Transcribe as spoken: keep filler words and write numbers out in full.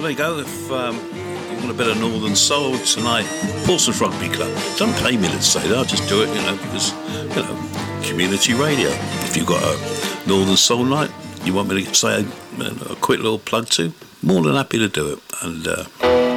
there you go. If um, you want a bit of Northern Soul tonight, Paulson's Rugby Club. Don't pay me to say that. I'll just do it, you know, because, you know, community radio. If you've got a Northern Soul night you want me to say a, a quick little plug to, more than happy to do it. And uh,